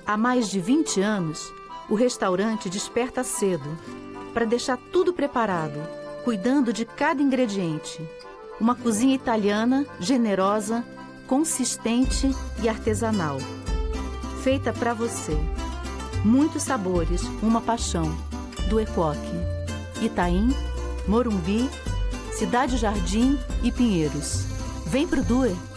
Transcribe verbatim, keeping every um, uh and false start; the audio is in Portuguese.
Há mais de vinte anos, o restaurante desperta cedo para deixar tudo preparado, cuidando de cada ingrediente. Uma cozinha italiana, generosa, consistente e artesanal. Feita para você. Muitos sabores, uma paixão. Do Equoc. Itaim, Morumbi, Cidade Jardim e Pinheiros. Vem pro Due!